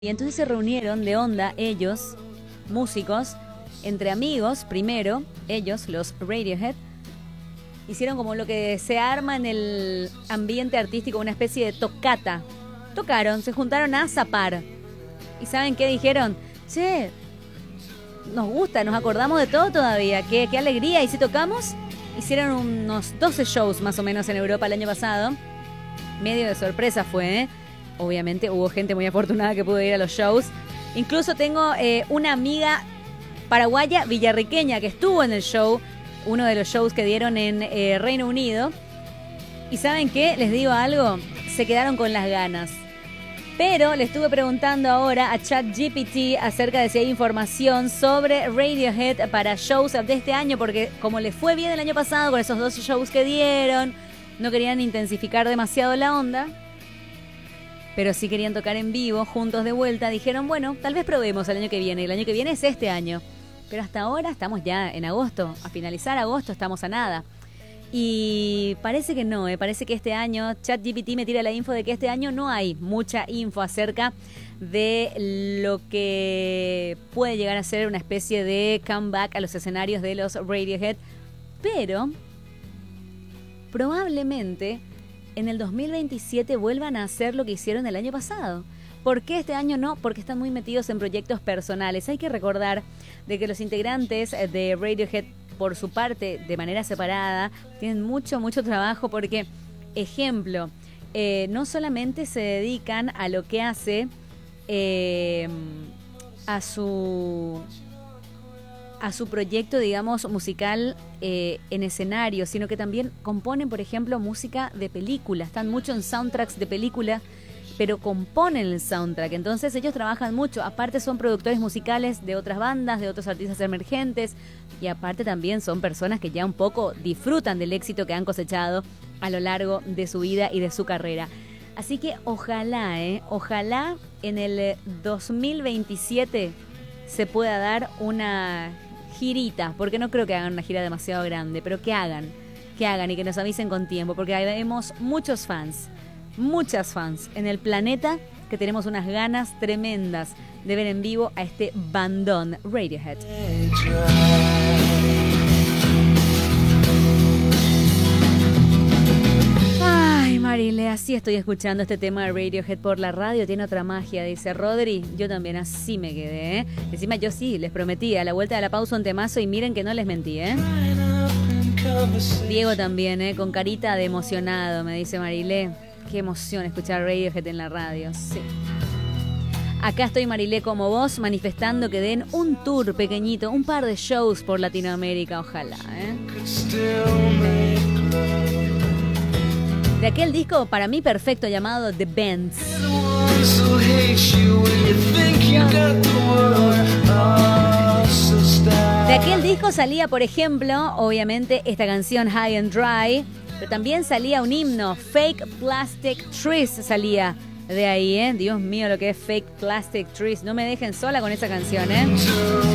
Y entonces se reunieron de onda ellos, músicos, entre amigos primero, ellos, los Radiohead, hicieron como lo que se arma en el ambiente artístico, una especie de tocata. Tocaron, se juntaron a zapar. ¿Y saben qué dijeron? Che, nos gusta, nos acordamos de todo todavía, qué alegría. Y si tocamos, hicieron unos 12 shows más o menos en Europa el año pasado. Medio de sorpresa fue, ¿eh? Obviamente hubo gente muy afortunada que pudo ir a los shows. Incluso tengo una amiga paraguaya villarriqueña que estuvo en el show, uno de los shows que dieron en Reino Unido. ¿Y saben qué? Les digo algo, se quedaron con las ganas. Pero le estuve preguntando ahora a ChatGPT acerca de si hay información sobre Radiohead para shows de este año, porque como les fue bien el año pasado con esos 12 shows que dieron, no querían intensificar demasiado la onda, pero sí querían tocar en vivo, juntos de vuelta. Dijeron, bueno, tal vez probemos el año que viene. El año que viene es este año. Pero hasta ahora estamos ya en agosto. A finalizar agosto estamos a nada. Y parece que no, parece que este año, ChatGPT me tira la info de que este año no hay mucha info acerca de lo que puede llegar a ser una especie de comeback a los escenarios de los Radiohead. Pero probablemente en el 2027 vuelvan a hacer lo que hicieron el año pasado. ¿Por qué este año no? Porque están muy metidos en proyectos personales. Hay que recordar de que los integrantes de Radiohead, por su parte, de manera separada, tienen mucho trabajo porque, ejemplo, no solamente se dedican a lo que hace a su proyecto, digamos, musical en escenario, sino que también componen, por ejemplo, música de película. Están mucho en soundtracks de película, pero componen el soundtrack. Entonces ellos trabajan mucho. Aparte son productores musicales de otras bandas, de otros artistas emergentes. Y aparte también son personas que ya un poco disfrutan del éxito que han cosechado a lo largo de su vida y de su carrera. Así que ojalá en el 2027 se pueda dar una girita, porque no creo que hagan una gira demasiado grande, pero que hagan y que nos avisen con tiempo, porque vemos muchas fans en el planeta que tenemos unas ganas tremendas de ver en vivo a este bandón Radiohead. Ay, Marile, así estoy escuchando este tema de Radiohead por la radio, tiene otra magia, dice Rodri. Yo también así me quedé, ¿eh? Encima yo sí, les prometí a la vuelta de la pausa un temazo y miren que no les mentí, ¿eh? Diego también, con carita de emocionado, me dice Marile. Qué emoción escuchar Radiohead en la radio, sí. Acá estoy, Marilé, como vos, manifestando que den un tour pequeñito, un par de shows por Latinoamérica, ojalá, ¿eh? De aquel disco, para mí, perfecto, llamado The Bends. De aquel disco salía, por ejemplo, obviamente, esta canción High and Dry, pero también salía un himno, Fake Plastic Trees salía de ahí, ¿eh? Dios mío, lo que es Fake Plastic Trees. No me dejen sola con esa canción, ¿eh?